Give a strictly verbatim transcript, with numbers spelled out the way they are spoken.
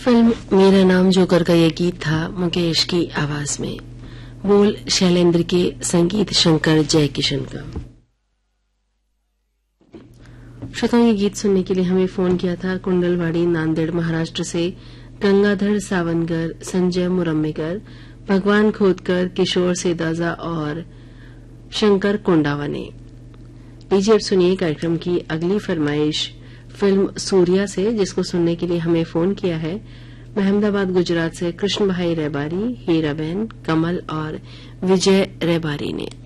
Film मेरा नाम joker का ये गीत था मुकेश की आवाज में, बोल शैलेंद्र के, संगीत शंकर जयकिशन का। श्रोताओं, ये गीत सुनने के लिए हमें फोन किया था कुंडलवाड़ी नांदेड़ महाराष्ट्र से गंगाधर सावनकर, संजय मुरम्मेकर, भगवान खोदकर, किशोर सेदाजा और शंकर कोंडावा ने। लीजिए अब सुनिए कार्यक्रम की अगली फरमाइश फिल्म सूर्या से, जिसको सुनने के लिए हमें फोन किया है अहमदाबाद गुजरात से कृष्ण भाई रेबारी, हीराबेन, कमल और विजय रेबारी ने।